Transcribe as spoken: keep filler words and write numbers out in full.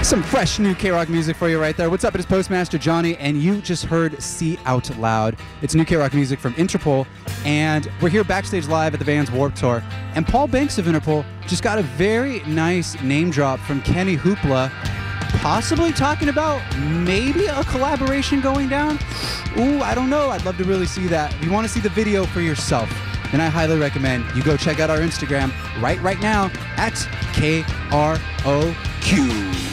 Some fresh new K-Rock music for you right there. What's up? It is Postmaster Johnny, and you just heard See Out Loud. It's new K-Rock music from Interpol, and we're here backstage live at the Vans Warped Tour. And Paul Banks of Interpol just got a very nice name drop from Kenny Hoopla, possibly talking about maybe a collaboration going down. Ooh, I don't know. I'd love to really see that. If you want to see the video for yourself, then I highly recommend you go check out our Instagram right right now at K R O Q.